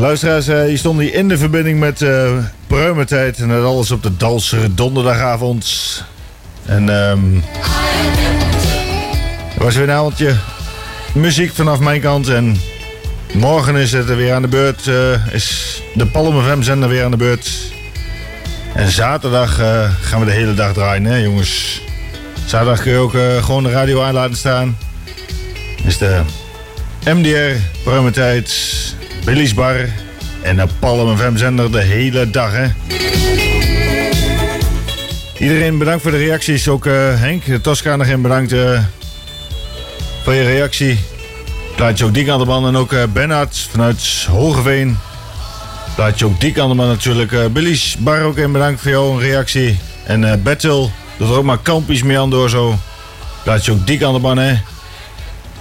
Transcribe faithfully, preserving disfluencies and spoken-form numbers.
Luisteraars, uh, hier stond hij in de verbinding met uh, Pruimentijd. En dat alles op de Dalser donderdagavond. En um, er was weer een avondje muziek vanaf mijn kant. En morgen is het er weer aan de beurt. Uh, is de Palm F M zender weer aan de beurt. En zaterdag uh, gaan we de hele dag draaien, hè jongens. Zaterdag kun je ook uh, gewoon de radio aan laten staan. Is de M D R, Pruimentijd, Billy's Bar en de Palm F M zender de hele dag, hè. Iedereen bedankt voor de reacties. Ook uh, Henk, de Toscaner, bedankt uh, voor je reactie. Plaatje ook die kant op man. En ook uh, Bernhard vanuit Hogeveen. Plaatje ook die kant op man natuurlijk. Uh, Billy's Bar ook in bedankt voor jouw reactie. En uh, Bettel, doet er ook maar kampjes mee aan door zo. Plaatje ook die kant op man, hè.